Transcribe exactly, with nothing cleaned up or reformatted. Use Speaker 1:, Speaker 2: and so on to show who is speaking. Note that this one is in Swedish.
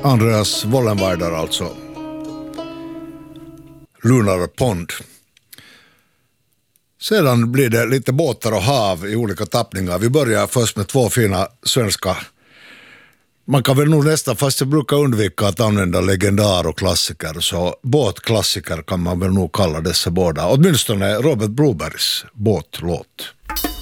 Speaker 1: Andreas Wollenweider alltså. Lunar Pond. Sedan blir det lite båtar och hav i olika tappningar. Vi börjar först med två fina svenska. Man kan väl nog nästan, fast jag brukar undvika att använda legendar och klassiker, så båtklassiker kan man väl nog kalla dessa båda. Åtminstone Robert Brobergs båtlåt.